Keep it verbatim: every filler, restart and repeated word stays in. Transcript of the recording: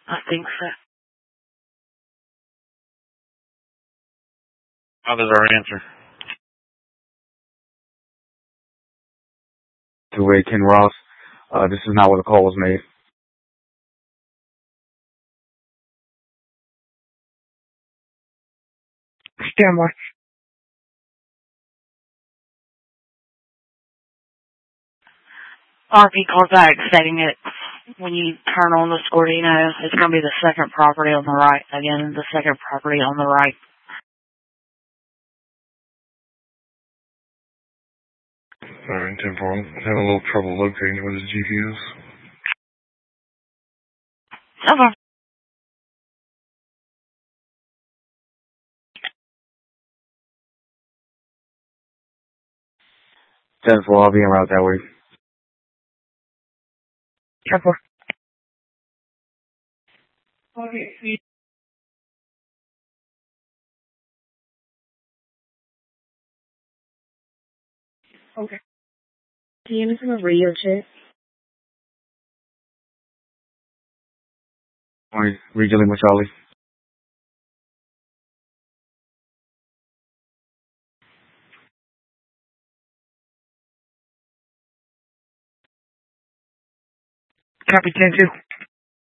I think so. How does our answer? Two-way Ken Ross. Uh, this is not where the call was made. Stanmore. R P calls back stating it when you turn on the Scordino, it's going to be the second property on the right. Again, the second property on the right. Alright, ten four. I'm having a little trouble locating it with his G P S. Okay. ten four, I'll be en route that way. ten four. Okay. Do you need some radio check? Alright, redealing with Charlie. Copy ten two.